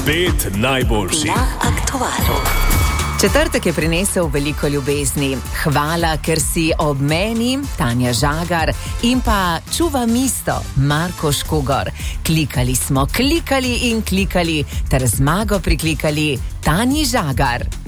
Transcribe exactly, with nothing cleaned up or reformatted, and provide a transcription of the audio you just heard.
Pet najboljših na Aktualu. Četrtek je prinesel veliko ljubezni. Hvala, ker si ob meni, Tanja Žagar, in pa Čuva misto, Marko Škugor. Klikali smo, klikali in klikali, ter zmago priklikali Tanji Žagar.